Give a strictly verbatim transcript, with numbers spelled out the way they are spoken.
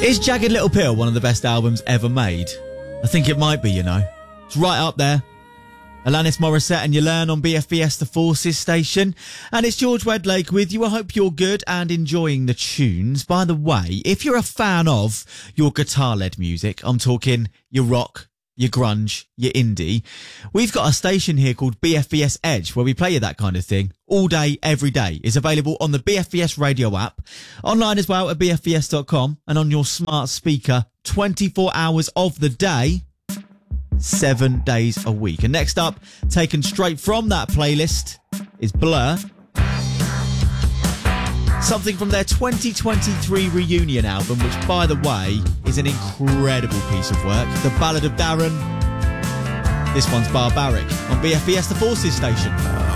Is Jagged Little Pill one of the best albums ever made? I think it might be, you know. It's right up there. Alanis Morissette and You Learn on B F B S The Forces station. And it's George Wedlake with you. I hope you're good and enjoying the tunes. By the way, if you're a fan of your guitar-led music, I'm talking your rock, your grunge, your indie, we've got a station here called B F B S Edge where we play you that kind of thing all day, every day. It's available on the B F B S radio app, online as well at b f b s dot com, and on your smart speaker twenty-four hours of the day, seven days a week. And next up, taken straight from that playlist, is Blur. Something from their twenty twenty-three reunion album, which, by the way, is an incredible piece of work. The Ballad of Darren. This one's Barbaric on B F B S The Forces station.